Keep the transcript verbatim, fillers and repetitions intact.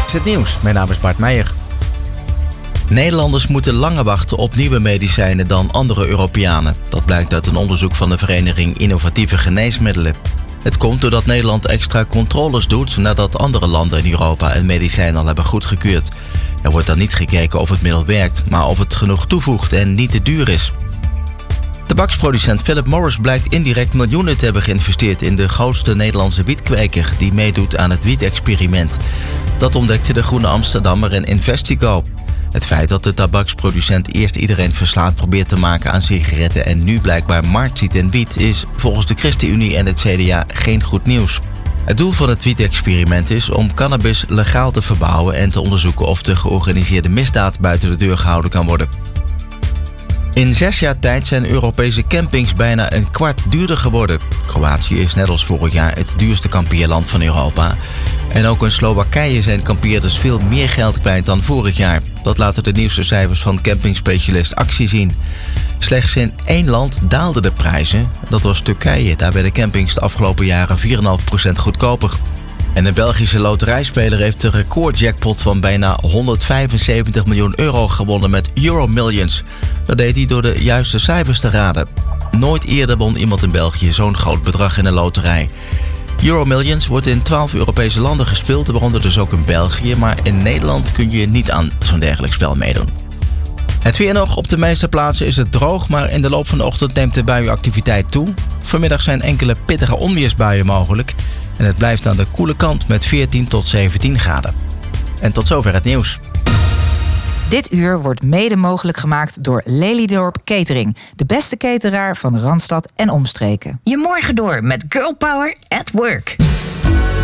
is het nieuws. Mijn naam is Bart Meijer. Nederlanders moeten langer wachten op nieuwe medicijnen dan andere Europeanen. Dat blijkt uit een onderzoek van de Vereniging Innovatieve Geneesmiddelen. Het komt doordat Nederland extra controles doet nadat andere landen in Europa een medicijn al hebben goedgekeurd. Er wordt dan niet gekeken of het middel werkt, maar of het genoeg toevoegt en niet te duur is. Tabaksproducent Philip Morris blijkt indirect miljoenen te hebben geïnvesteerd in de grootste Nederlandse wietkweker die meedoet aan het wietexperiment. Dat ontdekte de Groene Amsterdammer en Investigo. Het feit dat de tabaksproducent eerst iedereen verslaafd probeert te maken aan sigaretten en nu blijkbaar markt ziet in wiet is volgens de ChristenUnie en het C D A geen goed nieuws. Het doel van het wietexperiment is om cannabis legaal te verbouwen en te onderzoeken of de georganiseerde misdaad buiten de deur gehouden kan worden. In zes jaar tijd zijn Europese campings bijna een kwart duurder geworden. Kroatië is net als vorig jaar het duurste kampeerland van Europa. En ook in Slowakije zijn kampeerders veel meer geld kwijt dan vorig jaar. Dat laten de nieuwste cijfers van campingspecialist Actie zien. Slechts in één land daalden de prijzen. Dat was Turkije. Daar werden campings de afgelopen jaren vier komma vijf procent goedkoper. En de Belgische loterijspeler heeft de recordjackpot van bijna honderdvijfenzeventig miljoen euro gewonnen met Euromillions. Dat deed hij door de juiste cijfers te raden. Nooit eerder won iemand in België zo'n groot bedrag in een loterij. Euromillions wordt in twaalf Europese landen gespeeld, waaronder dus ook in België. Maar in Nederland kun je niet aan zo'n dergelijk spel meedoen. Het weer nog. Op de meeste plaatsen is het droog, maar in de loop van de ochtend neemt de buienactiviteit toe. Vanmiddag zijn enkele pittige onweersbuien mogelijk. En het blijft aan de koele kant met veertien tot zeventien graden. En tot zover het nieuws. Dit uur wordt mede mogelijk gemaakt door Lelydorp Catering. De beste cateraar van Randstad en omstreken. Je morgen door met Girl Power at Work.